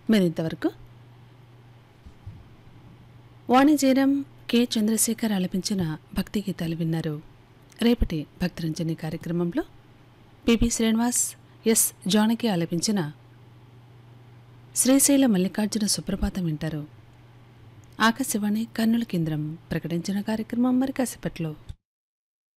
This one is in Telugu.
మరింతవరకు వాణిజ్యరం కె చంద్రశేఖర్ ఆలపించిన భక్తి గీతాలు విన్నారు. రేపటి భక్తరంజని కార్యక్రమంలో పిబి శ్రీనివాస్, ఎస్ జానకి ఆలపించిన శ్రీశైల మల్లికార్జున సుప్రభాతం వింటారు. ఆకాశవాణి కర్నూలు కేంద్రం ప్రకటించిన కార్యక్రమం మరి కాసేపట్లో.